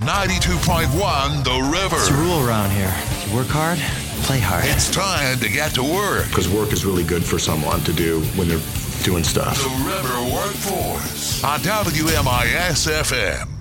92.1 The River. It's a rule around here. You work hard, play hard. It's time to get to work. Because work is really good for someone to do when they're doing stuff. The River Workforce on WMIS FM.